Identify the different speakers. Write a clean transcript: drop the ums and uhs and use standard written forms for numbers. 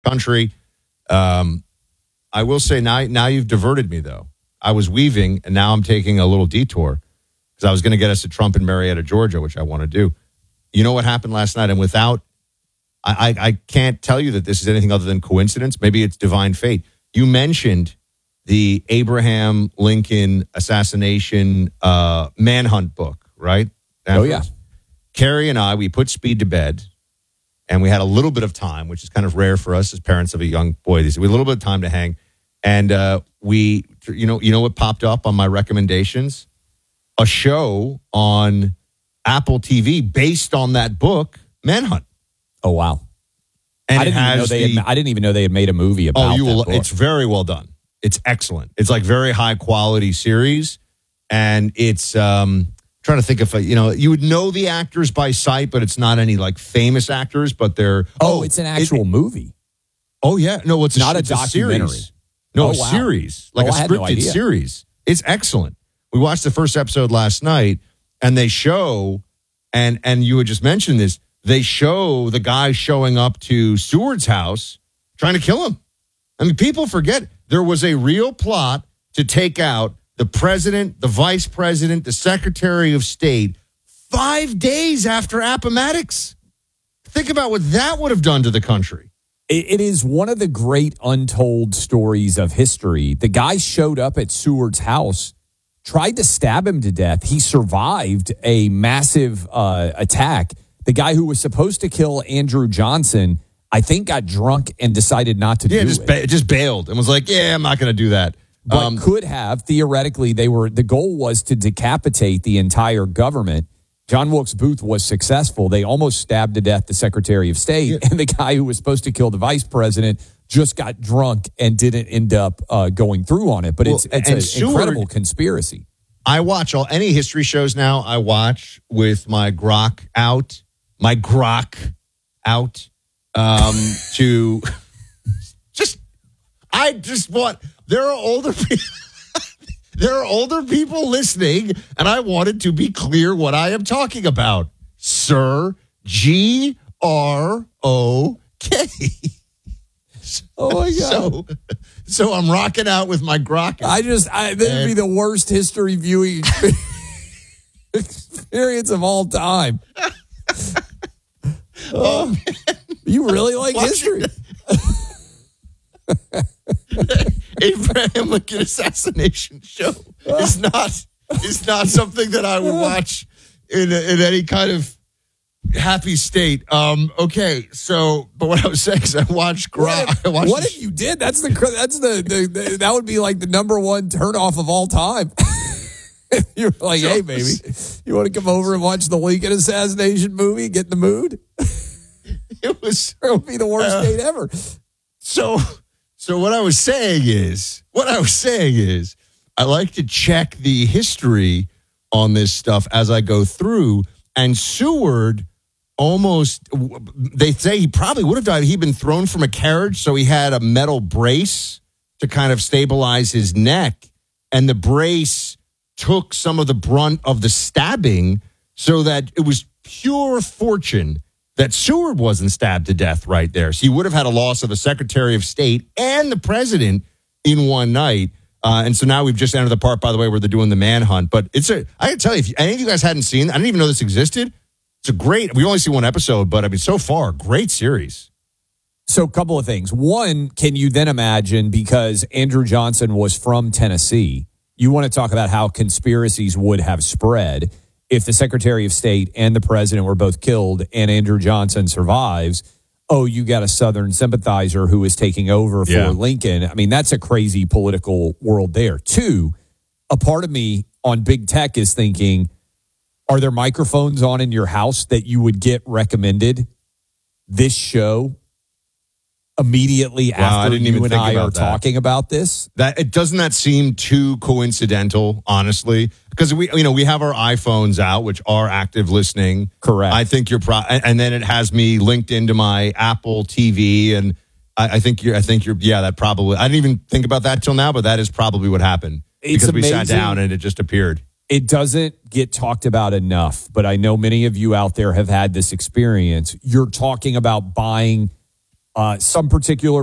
Speaker 1: country. I will say now you've diverted me, though. I was weaving, and now I'm taking a little detour because I was going to get us to Trump in Marietta, Georgia, which I want to do. You know what happened last night? And without, I can't tell you that this is anything other than coincidence. Maybe it's divine fate. You mentioned the Abraham Lincoln assassination manhunt book, right?
Speaker 2: Oh, yeah.
Speaker 1: Carrie and I, we put Speed to bed, and we had a little bit of time, which is kind of rare for us as parents of a young boy. We had a little bit of time to hang, and we, you know what popped up on my recommendations? A show on Apple TV based on that book, Manhunt.
Speaker 2: Oh, wow.
Speaker 1: And
Speaker 2: I didn't even know they had made a movie about that book.
Speaker 1: It's very well done. It's excellent. It's like very high quality series, and it's trying to think if you would know the actors by sight, but it's not any like famous actors, but they're
Speaker 2: it's an actual movie.
Speaker 1: Oh yeah, no, it's
Speaker 2: not a
Speaker 1: A
Speaker 2: documentary.
Speaker 1: series. No, a series, like a scripted series. It's excellent. We watched the first episode last night, and they show, and you had just mentioned this. They show the guy showing up to Seward's house trying to kill him. I mean, people forget there was a real plot to take out the president, the vice president, the secretary of state 5 days after Appomattox. Think about what that would have done to the country.
Speaker 2: It is one of the great untold stories of history. The guy showed up at Seward's house, tried to stab him to death. He survived a massive attack. The guy who was supposed to kill Andrew Johnson, I think, got drunk and decided not to do it.
Speaker 1: Just bailed and was like, yeah, I'm not going to do that.
Speaker 2: But could have, theoretically, the goal was to decapitate the entire government. John Wilkes Booth was successful. They almost stabbed to death the Secretary of State, and the guy who was supposed to kill the vice president just got drunk and didn't end up going through on it. But it's an incredible conspiracy.
Speaker 1: I watch any history shows now. I watch with my grok out. To there are older people. There are older people listening, and I wanted to be clear what I am talking about. Sir, Grok.
Speaker 2: Oh my God.
Speaker 1: So I'm rocking out with my grok.
Speaker 2: This would be the worst history viewing experience of all time.
Speaker 1: Oh,
Speaker 2: you really like history?
Speaker 1: Abraham Lincoln assassination show is not something that I would watch in any kind of happy state. Okay, so but what I was saying is I watched Grok.
Speaker 2: What if you did? That's the that would be like the number one turnoff of all time. You're like, hey, baby, you want to come over and watch the Lincoln assassination movie? Get in the mood. It would be the worst date ever.
Speaker 1: So what I was saying is, I like to check the history on this stuff as I go through. And Seward they say he probably would have died. He'd been thrown from a carriage, so he had a metal brace to kind of stabilize his neck. And the brace took some of the brunt of the stabbing so that it was pure fortune that Seward wasn't stabbed to death right there. So you would have had a loss of the Secretary of State and the president in one night. And so now we've just entered the part, by the way, where they're doing the manhunt. But I can tell you, if any of you guys hadn't seen, I didn't even know this existed. We only see one episode, but I mean, so far, great series.
Speaker 2: So a couple of things. One, can you then imagine, because Andrew Johnson was from Tennessee, you want to talk about how conspiracies would have spread if the Secretary of State and the president were both killed and Andrew Johnson survives. Oh, you got a Southern sympathizer who is taking over for Lincoln. I mean, that's a crazy political world there. Two, a part of me on big tech is thinking, are there microphones on in your house that you would get recommended this show immediately after you and I are talking about this?
Speaker 1: Doesn't that seem too coincidental, honestly? Because we have our iPhones out, which are active listening.
Speaker 2: Correct.
Speaker 1: I think and then it has me linked into my Apple TV, and I think you're. That probably. I didn't even think about that till now, but that is probably what happened.
Speaker 2: It's
Speaker 1: because
Speaker 2: amazing.
Speaker 1: We sat down and it just appeared.
Speaker 2: It doesn't get talked about enough, but I know many of you out there have had this experience. You're talking about buying some particular